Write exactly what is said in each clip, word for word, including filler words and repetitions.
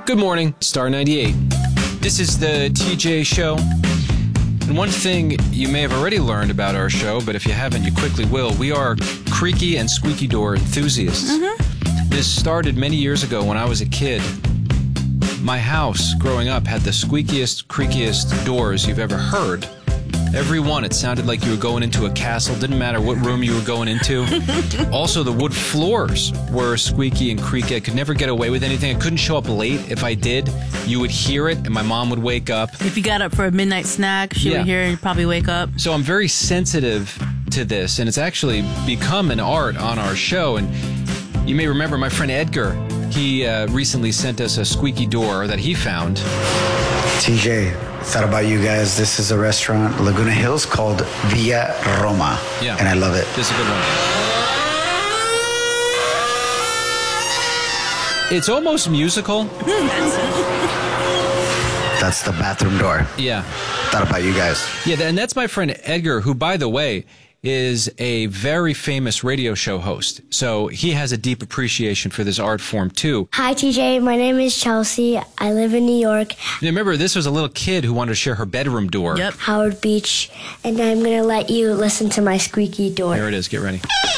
Good morning, Star ninety-eight. This is the T J Show. And one thing you may have already learned about our show, but if you haven't, you quickly will. We are creaky and squeaky door enthusiasts. Mm-hmm. This started many years ago when I was a kid. My house, growing up, had the squeakiest, creakiest doors you've ever heard. Every one, it sounded like you were going into a castle. Didn't matter what room you were going into. Also, the wood floors were squeaky and creaky. I could never get away with anything. I couldn't show up late. If I did, you would hear it, and my mom would wake up. If you got up for a midnight snack, she yeah. would hear it and you'd probably wake up. So I'm very sensitive to this, and it's actually become an art on our show. And you may remember my friend Edgar. He uh, recently sent us a squeaky door that he found. T J, thought about you guys. This is a restaurant, Laguna Hills, called Villa Roma. Yeah. And I love it. This is a good one. It's almost musical. That's the bathroom door. Yeah. Thought about you guys. Yeah, and that's my friend Edgar, who, by the way, is a very famous radio show host. So he has a deep appreciation for this art form, too. Hi, T J. My name is Chelsea. I live in New York. Now, remember, this was a little kid who wanted to share her bedroom door. Yep. Howard Beach. And I'm going to let you listen to my squeaky door. Here it is. Get ready.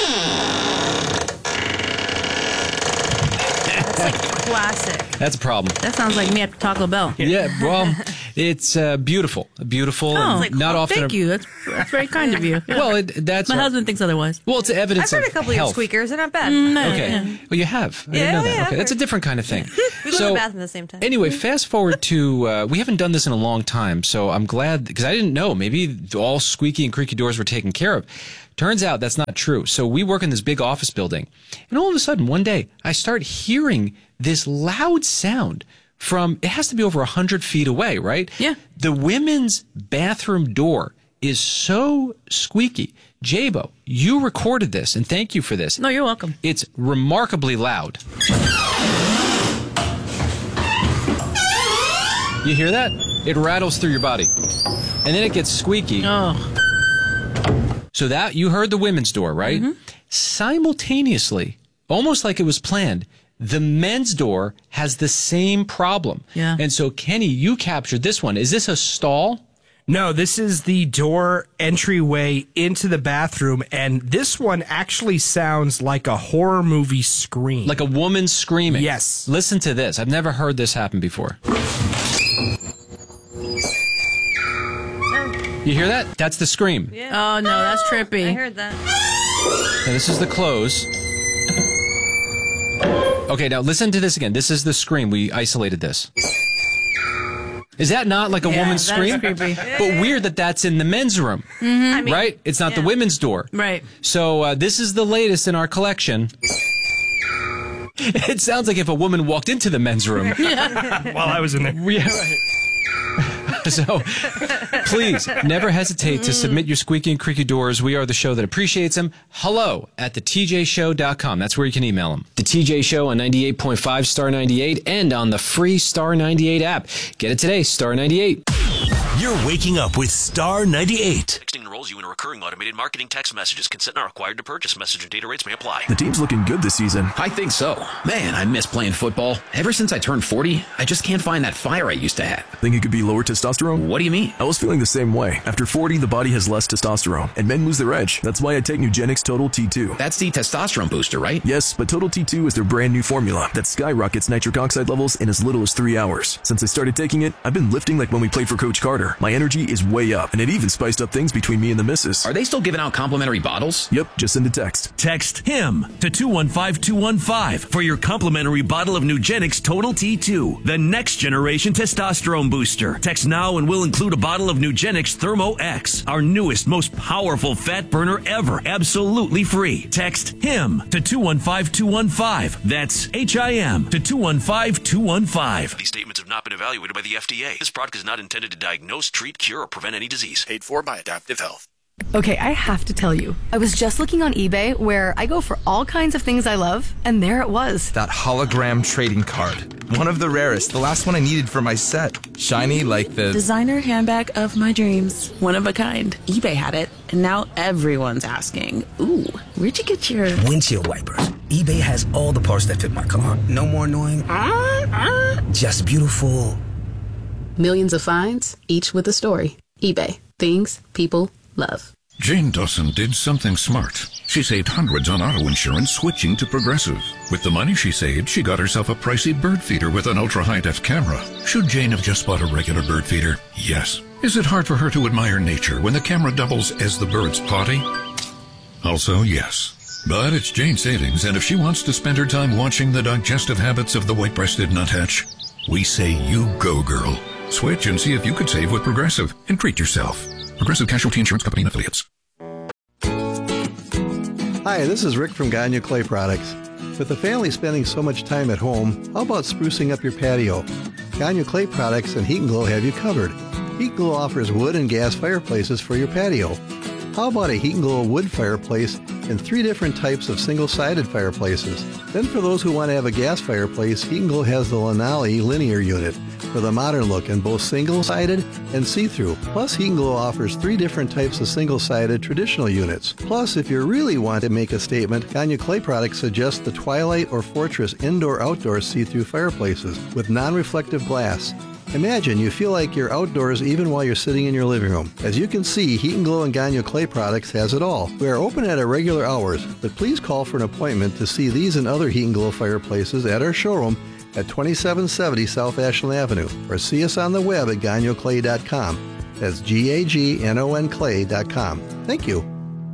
That's like classic. That's a problem. That sounds like me at Taco Bell. Yeah, well, it's uh, beautiful. Beautiful. Oh, and like, not oh, often. thank you. That's, that's very kind of you. Yeah. Well, it, that's... My our, husband thinks otherwise. Well, it's evidence I've heard of a couple of your health. squeakers. They're not bad. Mm, Okay. yeah. Well, you have. I Yeah, didn't know oh, that. yeah, Okay, that's a I've different kind of thing. We live so, in the bathroom at the same time. Anyway, fast forward to, uh, we haven't done this in a long time, so I'm glad, because I didn't know. Maybe all squeaky and creaky doors were taken care of. Turns out that's not true. So we work in this big office building, and all of a sudden, one day, I start hearing this loud sound from, it has to be over one hundred feet away, right? Yeah. The women's bathroom door is so squeaky. Jabo, you recorded this, and thank you for this. No, you're welcome. It's remarkably loud. You hear that? It rattles through your body. And then it gets squeaky. Oh. So that, you heard the women's door, right? Mm-hmm. Simultaneously, almost like it was planned, the men's door has the same problem. Yeah. And so, Kenny, you captured this one. Is this a stall? No, this is the door entryway into the bathroom, and this one actually sounds like a horror movie scream. Like a woman screaming? Yes. Listen to this. I've never heard this happen before. You hear that? That's the scream. Yeah. Oh, no, that's trippy. I heard that. Now, this is the close. Okay, now listen to this again. This is the scream. We isolated this. Is that not like a Yeah, woman's that is scream? creepy. But weird that that's in the men's room, I mean, right? It's not yeah. the women's door. Right. So uh, this is the latest in our collection. It sounds like if a woman walked into the men's room. While I was in there. Yeah, right. So, please, never hesitate to submit your squeaky and creaky doors. We are the show that appreciates them. Hello at the T J show dot com. That's where you can email them. The T J Show on ninety-eight point five Star ninety-eight and on the free Star ninety-eight app. Get it today, Star ninety-eight. You're waking up with Star ninety-eight. Texting enrolls you in recurring automated marketing text messages. Consent not required to purchase. Message and data rates may apply. The team's looking good this season. I think so. Man, I miss playing football. Ever since I turned forty, I just can't find that fire I used to have. Think it could be lower testosterone? What do you mean? I was feeling the same way. After forty, the body has less testosterone, and men lose their edge. That's why I take Nugenix Total T two. That's the testosterone booster, right? Yes, but Total T two is their brand new formula that skyrockets nitric oxide levels in as little as three hours. Since I started taking it, I've been lifting like when we played for Coach Carter. My energy is way up, and it even spiced up things between me and the missus. Are they still giving out complimentary bottles? Yep, just send a text. Text HIM to two one five two one five for your complimentary bottle of Nugenix Total T two, the next generation testosterone booster. Text now and we'll include a bottle of Nugenix Thermo X, our newest, most powerful fat burner ever, absolutely free. Text HIM to two one five two one five. That's H I M to two one five two one five. These statements have not been evaluated by the F D A. This product is not intended to diagnose, treat, cure, or prevent any disease. Paid for by Adaptive Health. Okay, I have to tell you, I was just looking on eBay where I go for all kinds of things I love, and there it was. That hologram trading card. One of the rarest, the last one I needed for my set. Shiny like the... designer handbag of my dreams. One of a kind. eBay had it, and now everyone's asking, ooh, where'd you get your... windshield wipers. eBay has all the parts that fit my car. No more annoying, just beautiful. Millions of finds, each with a story. eBay. Things people love. Jane Dawson did something smart. She saved hundreds on auto insurance switching to Progressive. With the money she saved, she got herself a pricey bird feeder with an ultra-high-def camera. Should Jane have just bought a regular bird feeder? Yes. Is it hard for her to admire nature when the camera doubles as the bird's potty? Also, yes. But it's Jane's savings, and if she wants to spend her time watching the digestive habits of the white-breasted nuthatch, we say you go, girl. Switch and see if you could save with Progressive and treat yourself. Progressive Casualty Insurance Company and Affiliates. Hi, this is Rick from Gagne Clay Products. With the family spending so much time at home, how about sprucing up your patio? Gagne Clay Products and Heat and Glow have you covered. Heat and Glow offers wood and gas fireplaces for your patio. How about a Heat and Glow wood fireplace and three different types of single-sided fireplaces? Then for those who want to have a gas fireplace, Heat and Glow has the Lanali linear unit with a modern look in both single-sided and see-through. Plus, Heat and Glow offers three different types of single-sided traditional units. Plus, if you really want to make a statement, Gagne Clay Products suggests the Twilight or Fortress indoor-outdoor see-through fireplaces with non-reflective glass. Imagine you feel like you're outdoors even while you're sitting in your living room. As you can see, Heat and Glow and Gagne Clay Products has it all. We are open at our regular hours, but please call for an appointment to see these and other Heat and Glow fireplaces at our showroom at twenty-seven seventy South Ashland Avenue, or see us on the web at gagno clay dot com. That's G A G N O N clay dot com. Thank you.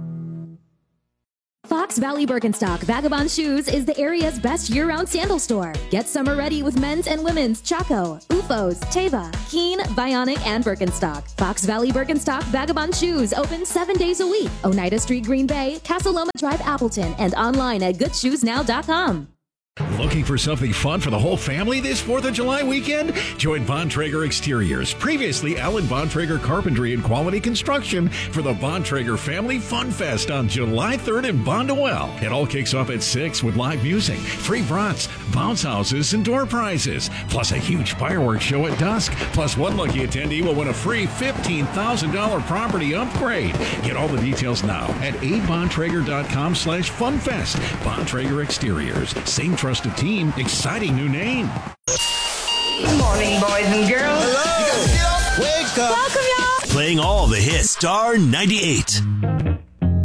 Fox Valley Birkenstock Vagabond Shoes is the area's best year-round sandal store. Get summer ready with men's and women's Chaco, U F Os, Teva, Keen, Bionic, and Birkenstock. Fox Valley Birkenstock Vagabond Shoes open seven days a week. Oneida Street, Green Bay, Casa Loma Drive, Appleton, and online at good shoes now dot com. Looking for something fun for the whole family this fourth of July weekend? Join Bontrager Exteriors, previously Allen Bontrager Carpentry and Quality Construction, for the Bontrager Family Fun Fest on July third in Bondwell. It all kicks off at six with live music, free brats, bounce houses, and door prizes, plus a huge fireworks show at dusk. Plus, one lucky attendee will win a free fifteen thousand dollars property upgrade. Get all the details now at a bontrager dot com slash funfest. Bontrager Exteriors, same trusted team, exciting new name. Good morning, boys and girls. Hello. You gotta get up. Wake up. Welcome, y'all. Playing all the hits. Star ninety-eight.